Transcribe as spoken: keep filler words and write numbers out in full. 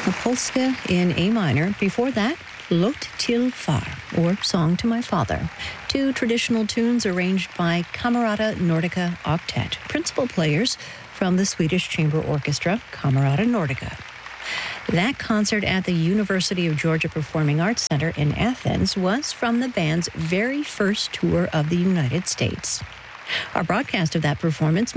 a Polska in A minor. Before that, Lot till far, or Song to My Father, two traditional tunes arranged by Camerata Nordica Octet, principal players from the Swedish chamber orchestra Camerata Nordica. That concert at the University of Georgia Performing Arts Center in Athens was from the band's very first tour of the United States. Our broadcast of that performance